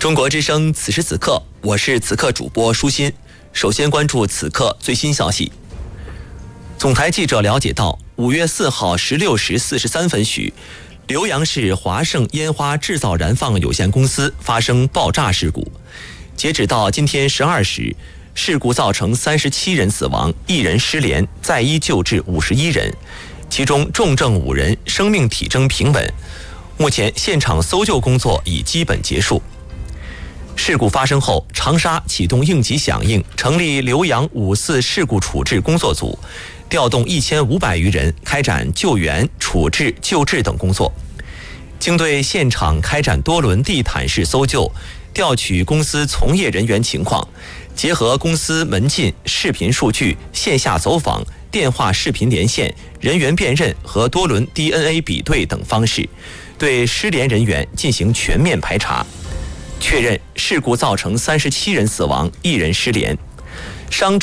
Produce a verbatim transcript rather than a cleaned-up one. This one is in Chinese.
中国之声，此时此刻，我是此刻主播舒心。首先关注此刻最新消息。总台记者了解到，五月四号十六时四十三分许，浏阳市华盛烟花制造燃放有限公司发生爆炸事故。截止到今天十二时，事故造成三十七人死亡，一人失联，在医救治五十一人，其中重症五人，生命体征平稳。目前现场搜救工作已基本结束。事故发生后，长沙启动应急响应，成立浏阳五四事故处置工作组，调动一千五百余人开展救援、处置、救治等工作。经对现场开展多轮地毯式搜救，调取公司从业人员情况，结合公司门禁、视频数据、线下走访、电话视频连线、人员辨认和多轮 D N A 比对等方式，对失联人员进行全面排查，确认事故造成三十七人死亡，一人失联。伤